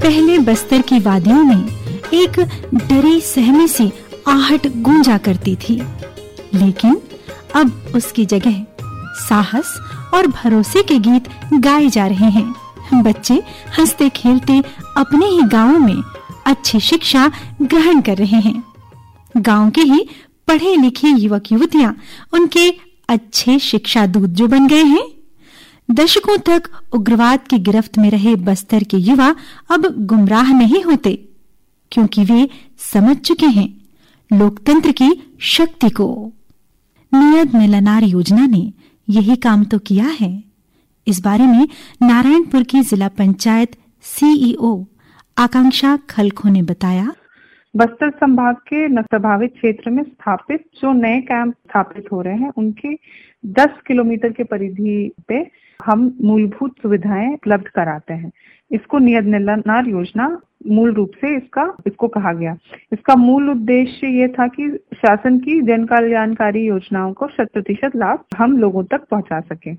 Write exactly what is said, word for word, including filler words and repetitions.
पहले बस्तर की वादियों में एक डरी सहमी सी आहट गूंजा करती थी, लेकिन अब उसकी जगह साहस और भरोसे के गीत गाए जा रहे हैं। बच्चे हंसते खेलते अपने ही गांवों में अच्छी शिक्षा ग्रहण कर रहे हैं। गांव के ही पढ़े लिखे युवक युवतियां उनके अच्छे शिक्षा दूत जो बन गए हैं। दशकों तक उग्रवाद की गिरफ्त में रहे बस्तर के युवा अब गुमराह नहीं होते, क्योंकि वे समझ चुके हैं लोकतंत्र की शक्ति को। नियत मिलनार योजना ने यही काम तो किया है। इस बारे में नारायणपुर की जिला पंचायत सीईओ आकांक्षा खलखो ने बताया। बस्तर संभाग के प्रभावित क्षेत्र में स्थापित जो नए कैंप स्थापित हो रहे हैं, उनके दस किलोमीटर के परिधि पे हम मूलभूत सुविधाएं उपलब्ध कराते हैं। इसको नियत मिलनार योजना मूल रूप से इसका इसको कहा गया। इसका मूल उद्देश्य ये था कि शासन की जन कल्याणकारी योजनाओं को शत प्रतिशत लाभ हम लोगों तक पहुंचा सकें।